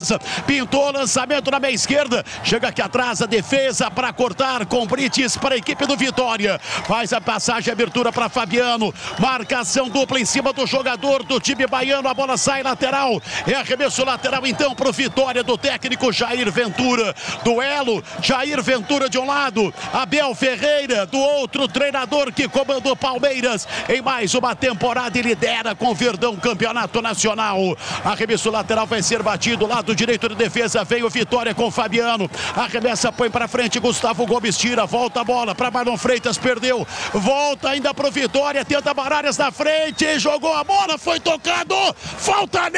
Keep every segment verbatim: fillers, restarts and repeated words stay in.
Barbosa. Pintou, lançamento na meia esquerda. Chega aqui atrás a defesa para cortar com Brites para a equipe do Vitória. Faz a passagem, abertura para Fabiano. Marcação dupla em cima do jogador do time baiano. A bola sai lateral. É arremesso lateral então para o Vitória do técnico Jair Ventura. Duelo, Jair Ventura de um lado, Abel Ferreira do outro, treinador que comandou Palmeiras em mais uma temporada e lidera com o Verdão campeonato nacional. Arremesso lateral vai ser batido, lado direito de defesa, vem o Vitória com Fabiano. Arremessa, põe para frente, Gustavo Gomes tira, volta a bola para Marlon Freitas, perdeu, volta ainda para o Vitória, tenta Baralhas na frente, jogou a bola, foi tocado, falta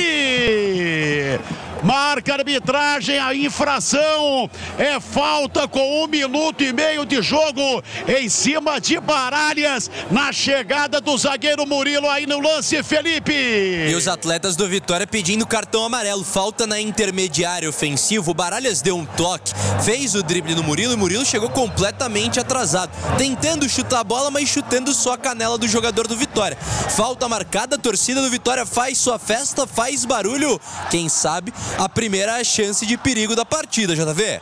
nele! Marca a arbitragem, a infração é falta com um minuto e meio de jogo em cima de Baralhas na chegada do zagueiro Murilo aí no lance, Felipe. E os atletas do Vitória pedindo cartão amarelo, falta na intermediária ofensiva. O Baralhas deu um toque, fez o drible no Murilo e o Murilo chegou completamente atrasado, tentando chutar a bola, mas chutando só a canela do jogador do Vitória. Falta marcada, a torcida do Vitória faz sua festa, faz barulho, quem sabe a primeira chance de perigo da partida, J V.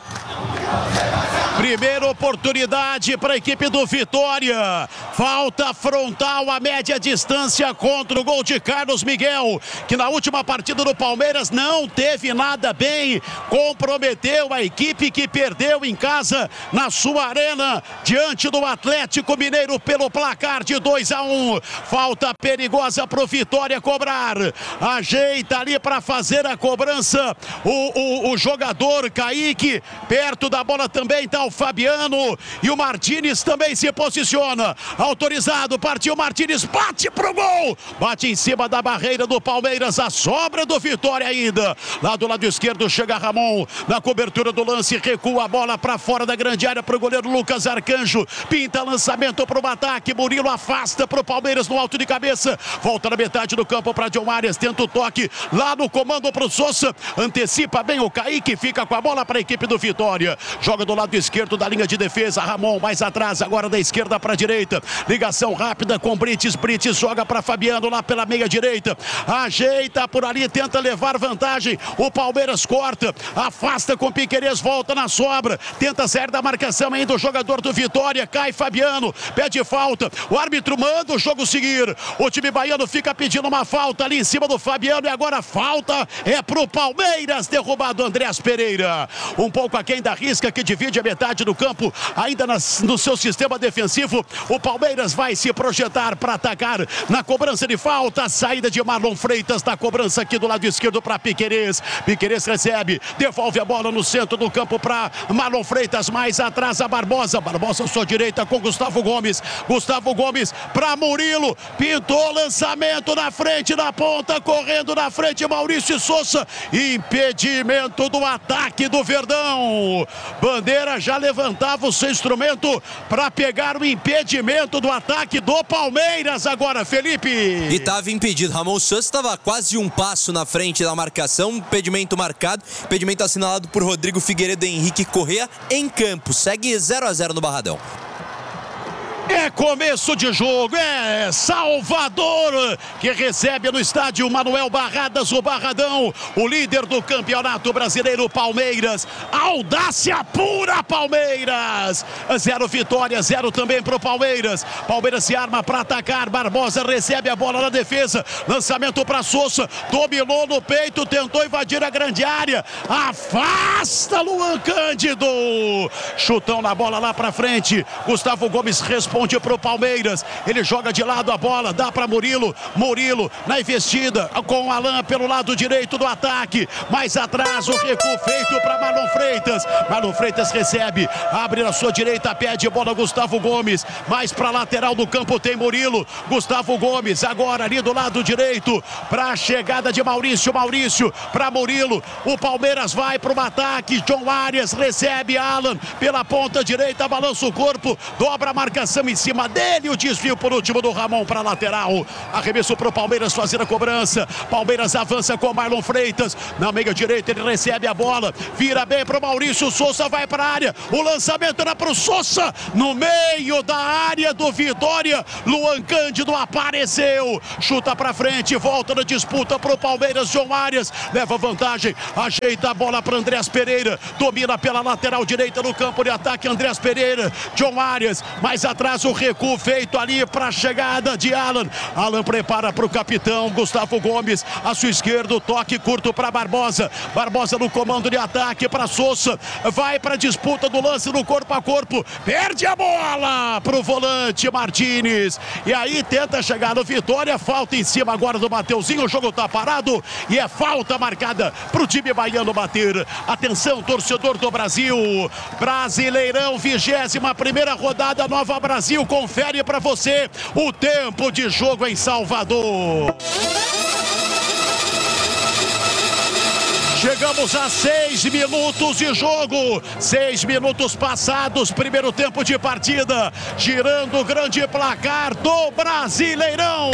Primeira oportunidade para a equipe do Vitória. Falta frontal a média distância contra o gol de Carlos Miguel, que na última partida do Palmeiras não teve nada bem. Comprometeu a equipe que perdeu em casa na sua arena diante do Atlético Mineiro pelo placar de dois a um. Falta perigosa para o Vitória cobrar. Ajeita ali para fazer a cobrança o, o, o jogador Kaique. Perto da bola também está o Fabiano e o Martínez também se posiciona. Autorizado, partiu Martínez, bate pro gol. Bate em cima da barreira do Palmeiras, a sobra do Vitória ainda. Lá do lado esquerdo chega Ramon, na cobertura do lance, recua a bola para fora da grande área para o goleiro Lucas Arcanjo. Pinta lançamento para o ataque, Murilo afasta para o Palmeiras no alto de cabeça. Volta na metade do campo para John Arias, tenta o toque lá no comando para o Sousa. Antecipa bem o Kaique, fica com a bola para a equipe do Vitória. Joga do lado esquerdo da linha de defesa, Ramon mais atrás, agora da esquerda para a direita. Ligação rápida com Brites, Brites joga para Fabiano lá pela meia direita. Ajeita por ali, tenta levar vantagem. O Palmeiras corta, afasta com Piquerez, volta na sobra. Tenta sair da marcação ainda o jogador do Vitória, cai Fabiano, pede falta. O árbitro manda o jogo seguir. O time baiano fica pedindo uma falta ali em cima do Fabiano e agora falta é pro Palmeiras, derrubado Andrés Pereira. Um pouco aquém da risca que divide a metade do campo, ainda nas, no seu sistema defensivo. O Palmeiras vai se projetar para atacar na cobrança de falta. A saída de Marlon Freitas na cobrança aqui do lado esquerdo para Piquerez. Piquerez recebe, devolve a bola no centro do campo para Marlon Freitas, mais atrás a Barbosa. Barbosa sua direita com Gustavo Gomes. Gustavo Gomes para Murilo, pintou lançamento na frente, na ponta, correndo na frente Maurício Sousa. Impedimento do ataque do Verdão. Bandeira já levantava o seu instrumento para pegar o impedimento do ataque do Palmeiras agora, Felipe. E estava impedido, Ramon Sousa estava quase um passo na frente da marcação, impedimento marcado, impedimento assinalado por Rodrigo Figueiredo e Henrique Correa em campo. Segue zero a zero no Barradão. É começo de jogo, é Salvador que recebe no estádio Manuel Barradas, o Barradão, o líder do campeonato brasileiro, Palmeiras. Audácia pura, Palmeiras. Zero Vitória, zero também pro Palmeiras. Palmeiras se arma para atacar, Barbosa recebe a bola na defesa, lançamento para Sousa, dominou no peito, tentou invadir a grande área, afasta Luan Cândido. Chutão na bola lá para frente, Gustavo Gomes responde para o Palmeiras, ele joga de lado a bola, dá para Murilo, Murilo na investida com o Alan pelo lado direito do ataque, mais atrás o recuo feito para Marlon Freitas. Marlon Freitas recebe, abre na sua direita, pede bola Gustavo Gomes, mais para lateral do campo tem Murilo, Gustavo Gomes agora ali do lado direito para a chegada de Maurício, Maurício para Murilo, o Palmeiras vai para o ataque, John Arias recebe Alan pela ponta direita, balança o corpo, dobra a marcação em cima dele, o desvio por último do Ramon para lateral. Arremesso para o Palmeiras fazer a cobrança. Palmeiras avança com Marlon Freitas. Na meia direita ele recebe a bola. Vira bem para o Maurício Souza, vai para a área. O lançamento era para o Souza. No meio da área do Vitória. Luan Cândido apareceu. Chuta para frente, volta na disputa para o Palmeiras. João Arias leva vantagem. Ajeita a bola para Andrés Pereira. Domina pela lateral direita no campo de ataque. Andrés Pereira. João Arias. Mais atrás o recuo feito ali para a chegada de Alan. Alan prepara para o capitão Gustavo Gomes. À sua esquerda, o toque curto para Barbosa. Barbosa no comando de ataque para Souza. Vai para a disputa do lance no corpo a corpo. Perde a bola para o volante Martínez. E aí tenta chegar no Vitória. Falta em cima agora do Mateuzinho. O jogo está parado e é falta marcada para o time baiano bater. Atenção, torcedor do Brasil. Brasileirão, vigésima primeira rodada, Nova Brasil. Confere para você o tempo de jogo em Salvador. Chegamos a seis minutos de jogo. Seis minutos passados, primeiro tempo de partida. Girando o grande placar do Brasileirão.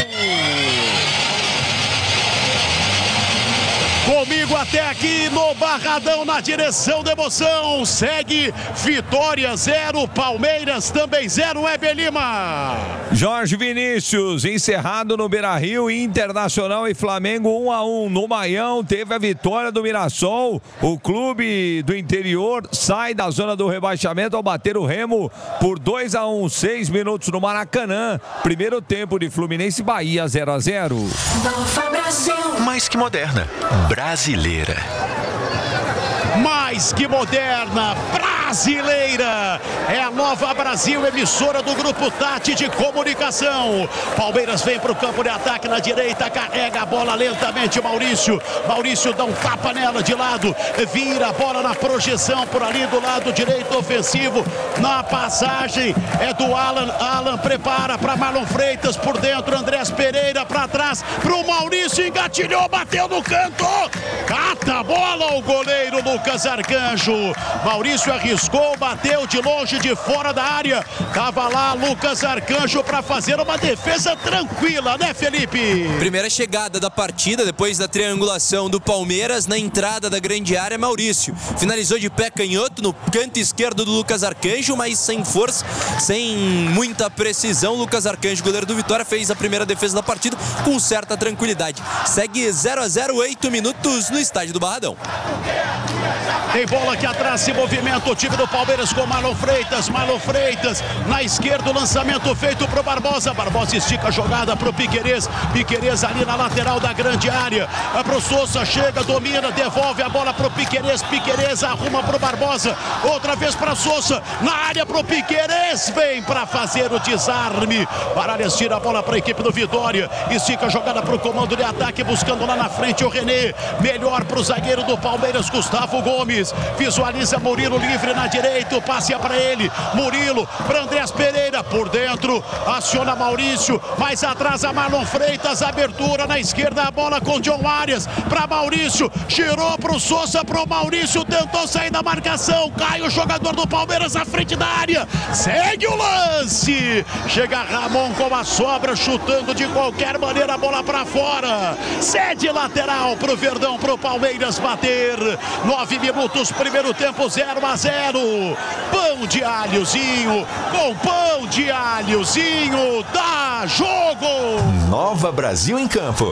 Comigo até aqui no Barradão, na direção da emoção. Segue Vitória zero, Palmeiras também zero, Weber Lima. Jorge Vinícius, encerrado no Beira-Rio, Internacional e Flamengo um a um. No Maião teve a vitória do Mirassol. O clube do interior sai da zona do rebaixamento ao bater o Remo por dois a um. Seis minutos no Maracanã. Primeiro tempo de Fluminense e Bahia zero a zero. Nova Brasil. Mais que moderna. Brasileira. Mais que moderna, brasileira. É a Nova Brasil, emissora do Grupo Tati de Comunicação. Palmeiras vem para o campo de ataque na direita, carrega a bola lentamente Maurício. Maurício dá um tapa nela de lado, vira a bola na projeção por ali do lado direito ofensivo. Na passagem é do Alan. Alan prepara para Marlon Freitas por dentro, Andrés Pereira para trás, para o Maurício, engatilhou, bateu no canto. Cata a bola o goleiro Lucas Arcanjo. Maurício arriscou, bateu de longe, de fora da área. Tava lá Lucas Arcanjo para fazer uma defesa tranquila, né, Felipe? Primeira chegada da partida, depois da triangulação do Palmeiras, na entrada da grande área, Maurício finalizou de pé canhoto no canto esquerdo do Lucas Arcanjo, mas sem força, sem muita precisão. Lucas Arcanjo, goleiro do Vitória, fez a primeira defesa da partida com certa tranquilidade. Segue zero a zero, oito minutos no estádio do Barradão. Tem bola aqui atrás, se movimenta o time do Palmeiras com Marlon Freitas. Marlon Freitas na esquerda, o lançamento feito pro Barbosa. Barbosa estica a jogada pro Piquerez. Piquerez ali na lateral da grande área. É pro Souza, chega, domina, devolve a bola pro Piquerez. Piquerez arruma pro Barbosa. Outra vez pra Souza, na área pro Piquerez. Vem pra fazer o desarme. Baralhas tira a bola pra equipe do Vitória. Estica a jogada pro comando de ataque, buscando lá na frente o René. Melhor pro zagueiro do Palmeiras, Gustavo Gomes. Visualiza Murilo livre na direita, o passe é para ele. Murilo para Andrés Pereira por dentro, aciona Maurício, mais atrás a Marlon Freitas, abertura na esquerda, a bola com João Arias para Maurício, girou para o Souza, para o Maurício, tentou sair da marcação, cai o jogador do Palmeiras à frente da área, segue o lance, chega Ramon com a sobra, chutando de qualquer maneira a bola para fora, cede lateral para o Verdão, para o Palmeiras bater. Nove minutos, primeiro tempo, zero a zero. Pão de alhozinho, com pão de alhozinho, dá jogo. Nova Brasil em campo.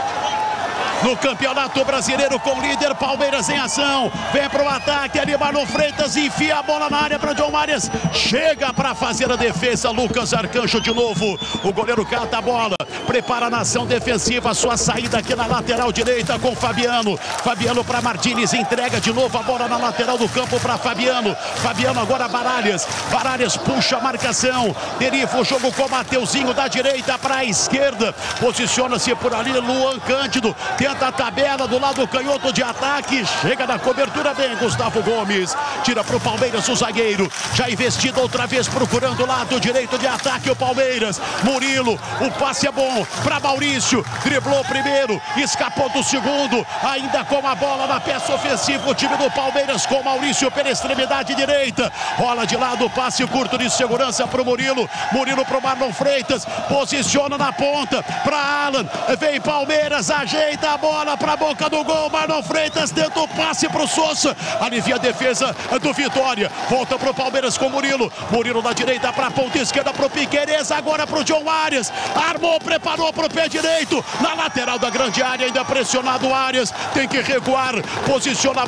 No Campeonato Brasileiro com o líder Palmeiras em ação, vem para o ataque ali, Marlon Freitas enfia a bola na área para João Arias, chega para fazer a defesa, Lucas Arcanjo de novo, o goleiro cata a bola, prepara a nação defensiva, sua saída aqui na lateral direita com Fabiano, Fabiano para Martínez, entrega de novo a bola na lateral do campo para Fabiano, Fabiano agora Baralhas, Baralhas puxa a marcação, deriva o jogo com Mateuzinho da direita para a esquerda, posiciona-se por ali Luan Cândido, adianta a tabela do lado canhoto de ataque. Chega na cobertura bem, Gustavo Gomes. Tira pro Palmeiras o zagueiro. Já investido outra vez procurando o lado direito de ataque o Palmeiras. Murilo, o passe é bom para Maurício. Driblou primeiro, escapou do segundo. Ainda com a bola na peça ofensiva o time do Palmeiras com Maurício pela extremidade direita. Rola de lado, passe curto de segurança pro Murilo. Murilo pro Marlon Freitas. Posiciona na ponta para Alan. Vem Palmeiras, ajeita a bola para a boca do gol. Marlon Freitas tenta o passe pro Sousa. Alivia a defesa do Vitória. Volta pro Palmeiras com Murilo. Murilo na direita para a ponta esquerda pro Piquerez. Agora pro John Arias. Armou, preparou pro pé direito. Na lateral da grande área, ainda pressionado o Arias. Tem que recuar. Posiciona